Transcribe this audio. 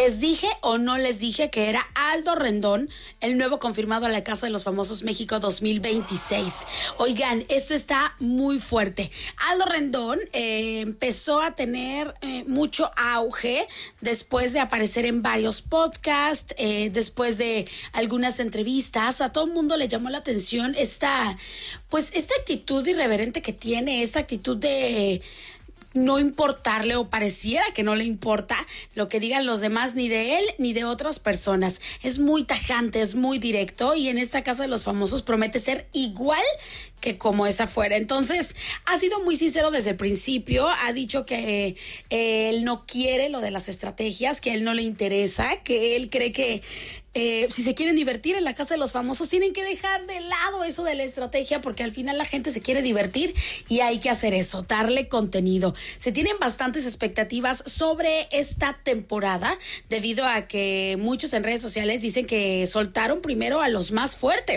¿Les dije o no les dije que era Aldo Rendón, el nuevo confirmado a la Casa de los Famosos México 2026? Oigan, esto está muy fuerte. Aldo Rendón empezó a tener mucho auge después de aparecer en varios podcasts, después de algunas entrevistas. A todo el mundo le llamó la atención esta actitud irreverente que tiene, esta actitud de no importarle, o pareciera que no le importa lo que digan los demás, ni de él ni de otras personas. Es muy tajante, es muy directo, y en esta Casa de los Famosos promete ser igual que como es afuera. Entonces, ha sido muy sincero desde el principio. Ha dicho que él no quiere lo de las estrategias, que a él no le interesa, que él cree que si se quieren divertir en la Casa de los Famosos, tienen que dejar de lado eso de la estrategia, porque al final la gente se quiere divertir y hay que hacer eso, darle contenido. Se tienen bastantes expectativas sobre esta temporada, debido a que muchos en redes sociales dicen que soltaron primero a los más fuertes.